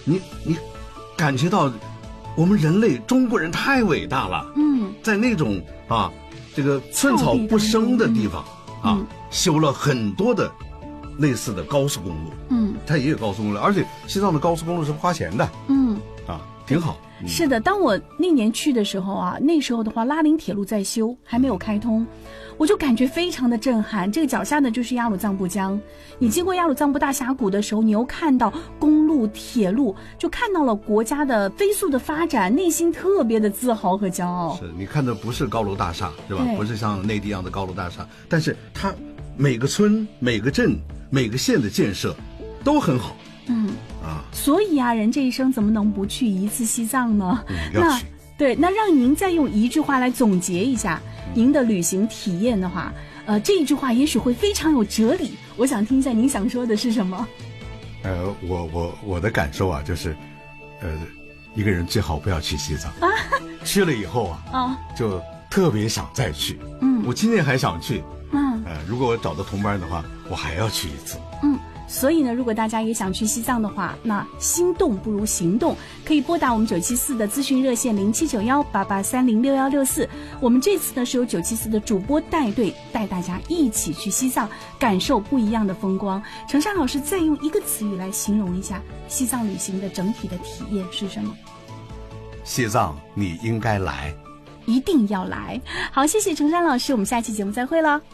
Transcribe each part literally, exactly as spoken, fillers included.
你你感觉到我们人类中国人太伟大了。嗯，在那种啊这个寸草不生的地方、嗯、啊、嗯，修了很多的类似的高速公路。嗯，它也有高速公路，而且西藏的高速公路是不花钱的。嗯，啊，挺好。 嗯、是的，当我那年去的时候啊，那时候的话，拉林铁路在修，还没有开通。我就感觉非常的震撼，这个脚下呢就是雅鲁藏布江，你经过雅鲁藏布大峡谷的时候，你又看到公路铁路，就看到了国家的飞速的发展，内心特别的自豪和骄傲。 是，你看的不是高楼大厦，是吧？不是像内地一样的高楼大厦，但是它每个村每个镇每个县的建设都很好。 嗯啊，所以啊，人这一生怎么能不去一次西藏呢？ 嗯，要去。 对，那让您再用一句话来总结一下您的旅行体验的话，呃，这一句话也许会非常有哲理。我想听一下您想说的是什么？ 呃，我我我的感受啊，就是，呃，一个人最好不要去西藏，啊、去了以后啊，啊，就特别想再去。嗯，我今年还想去。嗯，呃，如果我找到同伴的话，我还要去一次。 嗯。所以呢，如果大家也想去西藏的话，那心动不如行动，可以拨打我们九七四的咨询热线零七九幺八八三零六幺六四。我们这次呢是由九七四的主播带队，带大家一起去西藏，感受不一样的风光。程山老师再用一个词语来形容一下西藏旅行的整体的体验是什么？ 西藏你应该来， 一定要来。好，谢谢程山老师，我们下期节目再会了。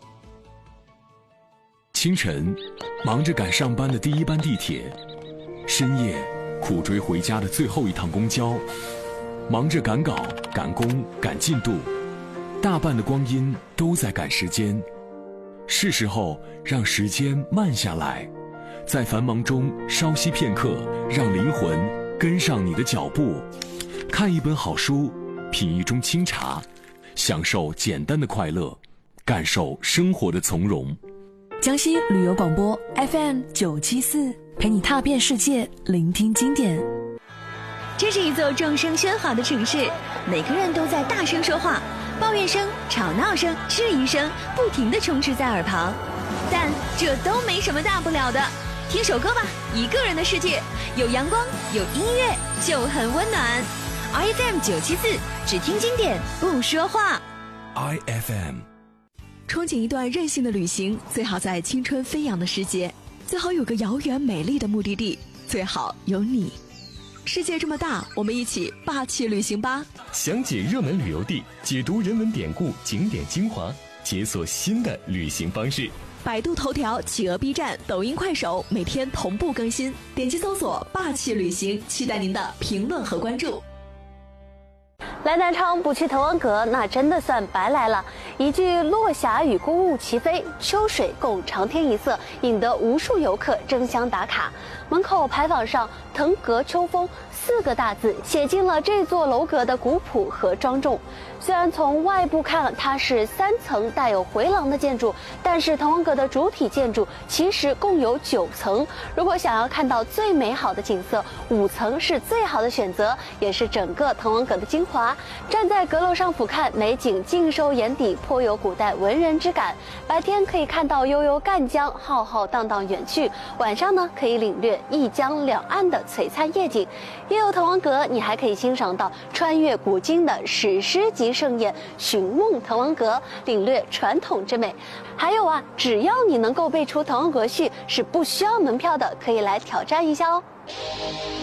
清晨，忙着赶上班的第一班地铁；深夜，苦追回家的最后一趟公交；忙着赶稿、赶工、赶进度，大半的光阴都在赶时间。是时候让时间慢下来，在繁忙中稍息片刻，让灵魂跟上你的脚步。看一本好书，品一盅清茶，享受简单的快乐，感受生活的从容。 江西旅游广播 F M 九七四，陪你踏遍世界，聆听经典。 这是一座众声喧哗的城市，每个人都在大声说话，抱怨声、吵闹声、质疑声不停地充斥在耳旁。但这都没什么大不了的，听首歌吧，一个人的世界，有阳光，有音乐，就很温暖。I F M 九七四，只听经典，不说话。 I F M。 憧憬一段任性的旅行，最好在青春飞扬的时节，最好有个遥远美丽的目的地，最好有你。世界这么大，我们一起霸气旅行吧！ 详解热门旅游地，解读人文典故、景点精华，解锁新的旅行方式。 百度头条、企鹅 B 站、抖音、快手每天同步更新，点击搜索“霸气旅行”，期待您的评论和关注。 来南昌不去滕王阁，那真的算白来了。一句落霞与孤鹜齐飞，秋水共长天一色，引得无数游客争相打卡。门口牌坊上“腾阁秋风”四个大字写进了这座楼阁的古朴和庄重。虽然从外部看它是三层带有回廊的建筑，但是滕王阁的主体建筑其实共有九层。如果想要看到最美好的景色，五层是最好的选择，也是整个滕王阁的精华。站在阁楼上俯瞰，美景尽收眼底，颇有古代文人之感。白天可以看到悠悠赣江浩浩荡荡远去，晚上呢可以领略一江两岸的璀璨夜景。夜游滕王阁，你还可以欣赏到穿越古今的史诗级盛宴《寻梦滕王阁》，领略传统之美。还有啊，只要你能够背出滕王阁序，是不需要门票的，可以来挑战一下哦。